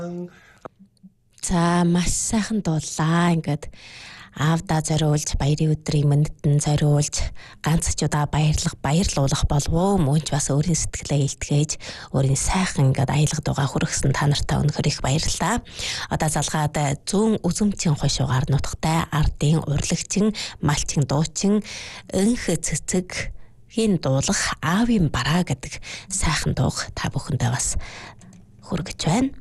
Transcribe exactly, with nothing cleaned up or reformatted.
За маш сайхан дуулаа. Ингээд аавда зориулж баярын өдрийн мөндөд зориулж ганц ч удаа баярлах баярлуулах болов мөнч бас өөрийн сэтгэлээ илтгэж өөрийн сайхан ингээд аялалд байгаа хүргэсэн та нартай өнөхөр их баярлалаа. Одоо залгаад зүүн үзэмчийн хошуугаар нутгатай ардын урлагчин малчин дуучин өнх цэцэг хийн дуулах аавын бараа гэдэг сайхан дууг та бүхэндээ бас хүргэж байна.